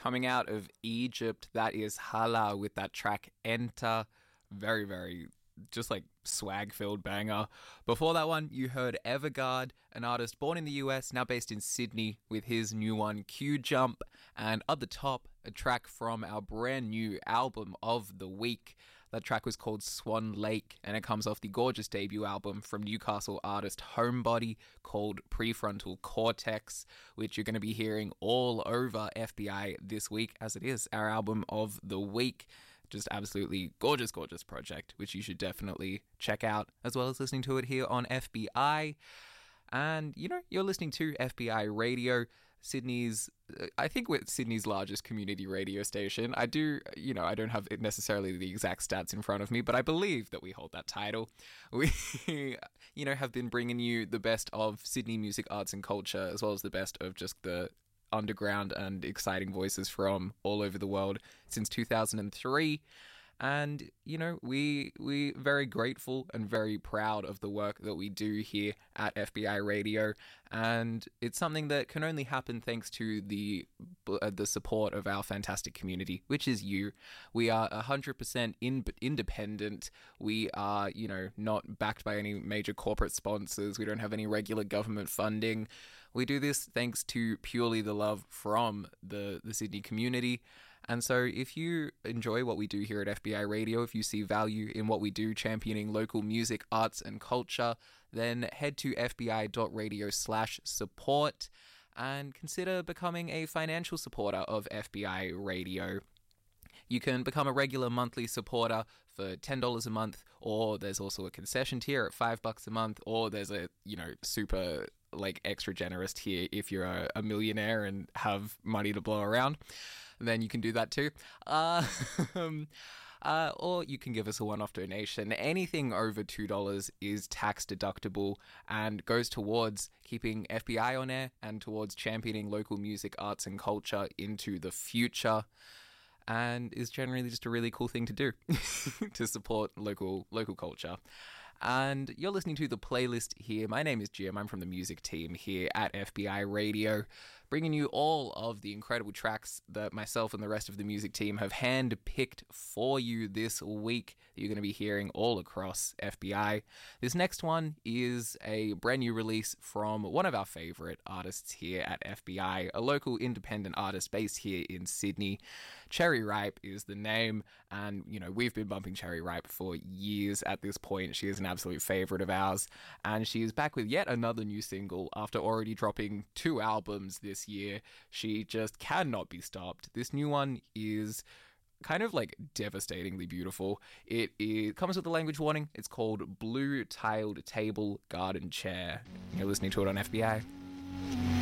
Coming out of Egypt, that is Hala with that track Enter. Very, very just like swag-filled banger. Before that one, you heard Evergard, an artist born in the US, now based in Sydney, with his new one, Q Jump. And at the top, a track from our brand new album of the week. That track was called Swan Lake, and it comes off the gorgeous debut album from Newcastle artist Homebody called Prefrontal Cortex, which you're going to be hearing all over FBI this week, as it is our album of the week. Just absolutely gorgeous, gorgeous project, which you should definitely check out, as well as listening to it here on FBI. And, you know, you're listening to FBI Radio, I think we're Sydney's largest community radio station. I don't have necessarily the exact stats in front of me, but I believe that we hold that title. We, have been bringing you the best of Sydney music, arts and culture, as well as the best of just the underground and exciting voices from all over the world since 2003. And, we very grateful and very proud of the work that we do here at FBI Radio. And it's something that can only happen thanks to the support of our fantastic community, which is you. We are 100% independent. We are, not backed by any major corporate sponsors. We don't have any regular government funding. We do this thanks to purely the love from the Sydney community. And so if you enjoy what we do here at FBI Radio, if you see value in what we do championing local music, arts and culture, then head to fbi.radio/support and consider becoming a financial supporter of FBI Radio. You can become a regular monthly supporter for $10 a month, or there's also a concession tier at $5 a month, or there's a, super extra generous tier if you're a millionaire and have money to blow around. Then you can do that too. Or you can give us a one-off donation. Anything over $2 is tax deductible and goes towards keeping FBI on air and towards championing local music, arts and culture into the future. And is generally just a really cool thing to do to support local culture. And you're listening to The Playlist here. My name is Jim. I'm from the music team here at FBI Radio, bringing you all of the incredible tracks that myself and the rest of the music team have hand-picked for you this week that you're going to be hearing all across FBI. This next one is a brand new release from one of our favourite artists here at FBI, a local independent artist based here in Sydney. Cherry Ripe is the name, and, we've been bumping Cherry Ripe for years at this point. She is an absolute favourite of ours, and she is back with yet another new single after already dropping 2 albums this year. She just cannot be stopped. This new one is kind of devastatingly beautiful. It comes with a language warning. It's called Blue Tiled Table Garden Chair. You're listening to it on FBI.